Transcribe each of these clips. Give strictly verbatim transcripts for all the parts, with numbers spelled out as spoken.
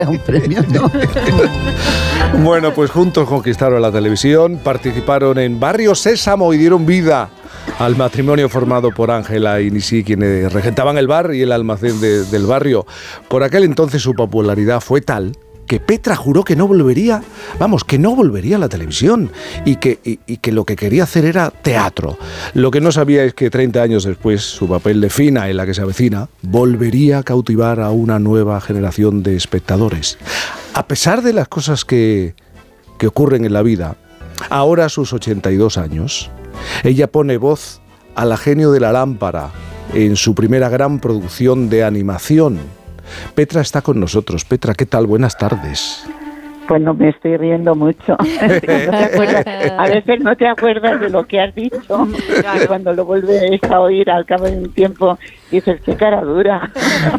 Un premio, ¿no? Bueno, pues juntos conquistaron la televisión, participaron en Barrio Sésamo y dieron vida al matrimonio formado por Ángela y Nisi, quienes regentaban el bar y el almacén de, del barrio. Por aquel entonces su popularidad fue tal que Petra juró que no volvería, vamos, que no volvería a la televisión y que, y, y que lo que quería hacer era teatro. Lo que no sabía es que treinta años después su papel de Fina en La que se avecina volvería a cautivar a una nueva generación de espectadores. A pesar de las cosas que, que ocurren en la vida, ahora a sus ochenta y dos años, ella pone voz a la genio de la lámpara en su primera gran producción de animación. Petra está con nosotros. Petra, ¿qué tal? Buenas tardes. Pues no me estoy riendo mucho. No te acuerdas, a veces no te acuerdas de lo que has dicho. Claro. Cuando lo vuelves a oír al cabo de un tiempo, dices, qué cara dura.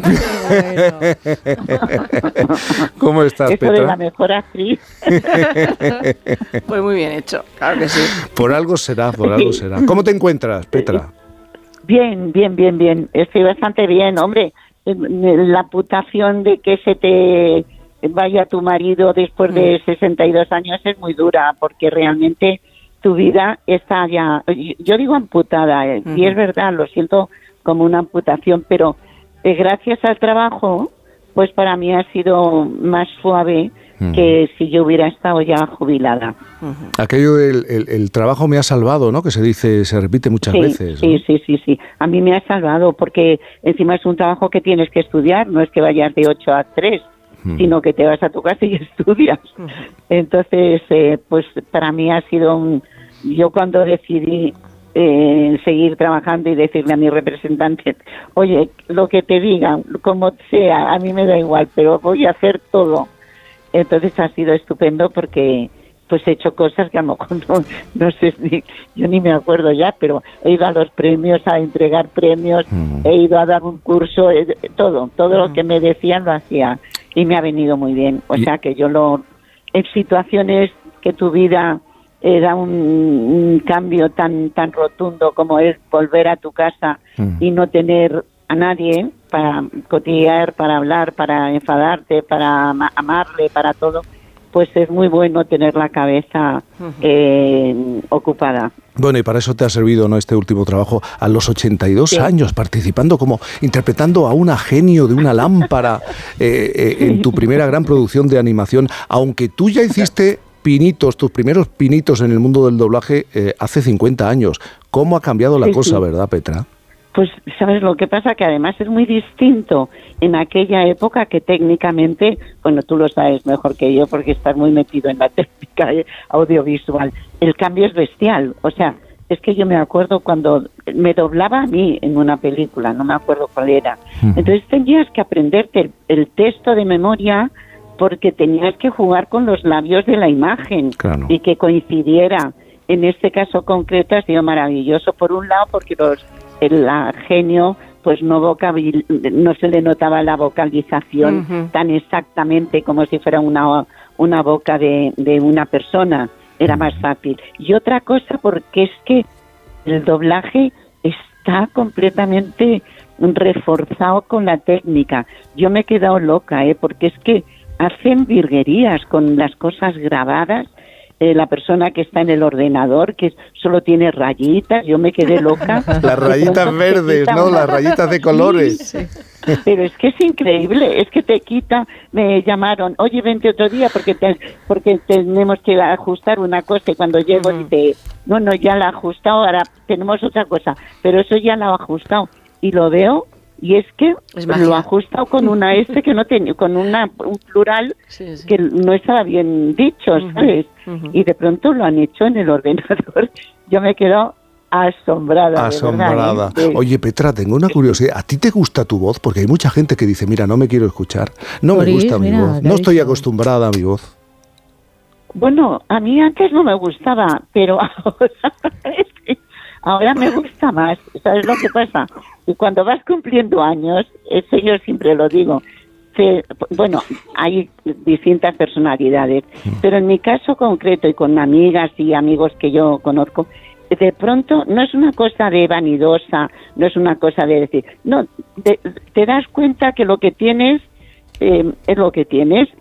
¿Cómo estás, Eso Petra? de la mejor actriz. Pues muy bien hecho, claro que sí. Por algo será, por algo será. ¿Cómo te encuentras, Petra? Bien, bien, bien, bien. Estoy bastante bien, hombre. La putación de que se te vaya tu marido después de sesenta y dos años es muy dura, porque realmente tu vida está ya, yo digo amputada, eh, uh-huh. y es verdad, lo siento como una amputación, pero eh, gracias al trabajo, pues para mí ha sido más suave uh-huh. que si yo hubiera estado ya jubilada. Uh-huh. Aquello del el, el trabajo me ha salvado, ¿no? Que se dice, se repite muchas sí, veces. Sí, ¿no? sí, sí, sí. A mí me ha salvado porque encima es un trabajo que tienes que estudiar, no es que vayas de ocho a tres, uh-huh. sino que te vas a tu casa y estudias. Uh-huh. Entonces, eh, pues para mí ha sido un... Yo cuando decidí eh, seguir trabajando y decirle a mi representante, oye, lo que te digan, como sea, a mí me da igual, pero voy a hacer todo. Entonces ha sido estupendo porque pues he hecho cosas que a lo mejor no, no sé, ni, yo ni me acuerdo ya, pero he ido a los premios, a entregar premios, uh-huh. he ido a dar un curso, eh, todo, todo uh-huh. lo que me decían lo hacía y me ha venido muy bien. O ¿Y? sea que yo lo, en situaciones que tu vida era un, un cambio tan tan rotundo como es volver a tu casa uh-huh. y no tener a nadie para cotillear, para hablar, para enfadarte, para ama- amarle, para todo, pues es muy bueno tener la cabeza eh, ocupada. Bueno, y para eso te ha servido, ¿no?, este último trabajo a los ochenta y dos sí. años, participando como, interpretando a una genio de una lámpara eh, eh, en tu primera gran producción de animación, aunque tú ya hiciste pinitos, tus primeros pinitos en el mundo del doblaje eh, hace cincuenta años. ¿Cómo ha cambiado la sí, cosa, sí. verdad, Petra? Pues, ¿sabes lo que pasa? Que además es muy distinto en aquella época que técnicamente, bueno, tú lo sabes mejor que yo porque estás muy metido en la técnica audiovisual. El cambio es bestial. O sea, es que yo me acuerdo cuando me doblaba a mí en una película, no me acuerdo cuál era. Entonces tenías que aprenderte el, el texto de memoria porque tenías que jugar con los labios de la imagen claro. y que coincidiera. En este caso concreto ha sido maravilloso, por un lado porque los el genio pues no vocabil, no se le notaba la vocalización uh-huh. tan exactamente como si fuera una una boca de, de una persona, era más fácil. Y otra cosa porque es que el doblaje está completamente reforzado con la técnica. Yo me he quedado loca, ¿eh? Porque es que hacen virguerías con las cosas grabadas. Eh, la persona que está en el ordenador, que solo tiene rayitas, yo me quedé loca. Las rayitas verdes, ¿no? Las rayitas de colores. Sí, sí. Pero es que es increíble, es que te quita, me llamaron, oye, vente otro día porque te, porque tenemos que ajustar una cosa y cuando llego uh-huh. dice, no, no, ya la he ajustado, ahora tenemos otra cosa, pero eso ya la he ajustado. Y lo veo y es que es lo ha ajustado con una S que no tenía, con una un plural sí, sí. que no estaba bien dicho, ¿sabes? Uh-huh, uh-huh. Y de pronto lo han hecho en el ordenador. Yo me quedo asombrada. Asombrada. De verdad, ¿eh? Oye, Petra, tengo una curiosidad. ¿A ti te gusta tu voz? Porque hay mucha gente que dice, mira, no me quiero escuchar, no me gusta mi voz, no estoy acostumbrada a mi voz. Bueno, a mí antes no me gustaba, pero ahora... Ahora me gusta más, ¿sabes lo que pasa? Y cuando vas cumpliendo años, eso yo siempre lo digo, se, bueno, hay distintas personalidades, pero en mi caso concreto y con amigas y amigos que yo conozco, de pronto no es una cosa de vanidosa, no es una cosa de decir, no, te, te das cuenta que lo que tienes eh, es lo que tienes.